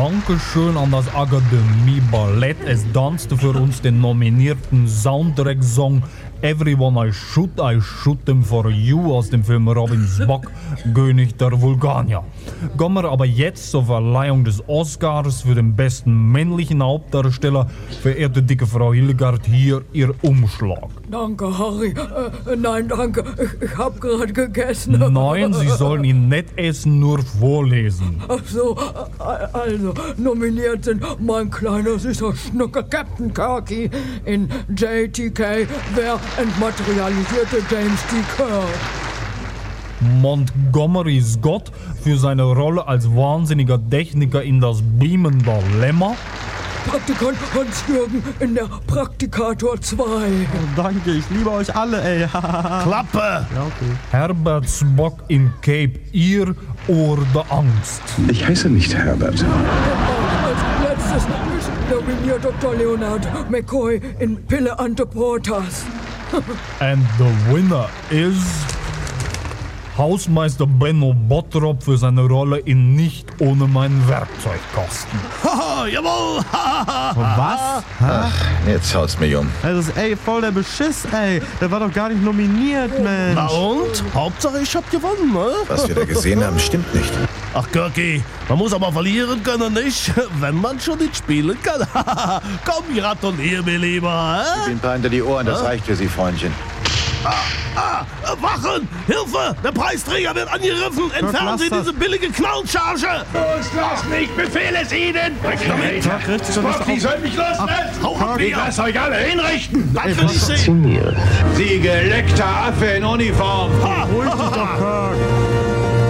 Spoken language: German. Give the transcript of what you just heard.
Dankeschön an das Akademie Ballett. Es tanzte für uns den nominierten Soundtrack-Song Everyone I Shoot Them For You aus dem Film Robin Spock, König der Vulkanier. Kommen wir aber jetzt zur Verleihung des Oscars für den besten männlichen Hauptdarsteller. Verehrte dicke Frau Hildegard, hier Ihr Umschlag. Danke, Harry. Nein, danke. Ich hab gerade gegessen. Nein, Sie sollen ihn nicht essen, nur vorlesen. Ach so, also nominiert sind mein kleiner süßer Schnucke Captain Kirky in JTK, wer entmaterialisierte James D. Kirk. Montgomery Scott für seine Rolle als wahnsinniger Techniker in das Beamender Lemma. Praktikant Hans-Jürgen in der Praktikator 2. Oh, danke, ich liebe euch alle, ey. Klappe! Ja, okay. Herbert Spock in Cape Ear, Ohr der Angst. Ich heiße nicht Herbert. Als letztes ist nominiert Dr. Leonard McCoy in Pille Ante Portas. And the winner is Hausmeister Benno Bottrop für seine Rolle in Nicht ohne meinen Werkzeugkasten. Haha, jawohl! Was? Ach, jetzt haut's mich um. Das ist, voll der Beschiss, ey. Der war doch gar nicht nominiert, Mensch. Na und? Hauptsache ich hab gewonnen, ne? Was wir da gesehen haben, stimmt nicht. Ach, Kirky, man muss aber verlieren können, nicht? Wenn man schon nicht spielen kann. Komm, gratulier mir lieber, hä? Gib ihm ein paar hinter die Ohren, das reicht für Sie, Freundchen. Wachen! Hilfe! Der Preisträger wird angegriffen! Entfernen Sie diese billige Clown-Charge! Los, mich! Befehl es Ihnen! Sie sollen mich loslassen! Hau ab, Ich lass euch alle hinrichten! Das will ich sehen! Sie geleckter Affe in Uniform! Hol dich doch, Kirk.